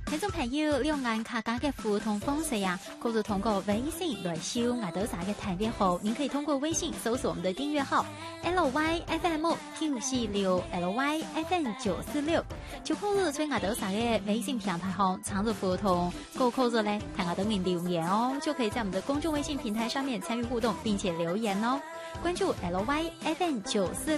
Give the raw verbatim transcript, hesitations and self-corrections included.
聽眾朋友，兩岸客家嘅互動方式呀，可以通過微信來收我哋嘅訂閱號。您可以通過微信搜索我們的訂閱號 L Y F M 九四六 L Y F M 九四六，就可以在我哋嘅微信平台上參與互動。夠可以咧，睇我哋面留言哦，就可以在我們的公眾微信平台上面參與互動，並且留言哦。關注 L Y F M 九四。